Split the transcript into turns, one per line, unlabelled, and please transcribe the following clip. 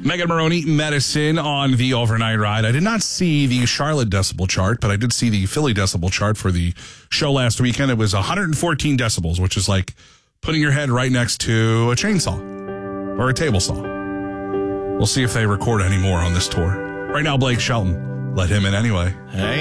Megan Maroney, Medicine on the overnight ride. I did not see the Charlotte decibel chart, but I did see the Philly decibel chart for the show last weekend. It was 114 decibels, which is like putting your head right next to a chainsaw or a table saw. We'll see if they record any more on this tour. Right now, Blake Shelton. Let him in anyway.
Hey.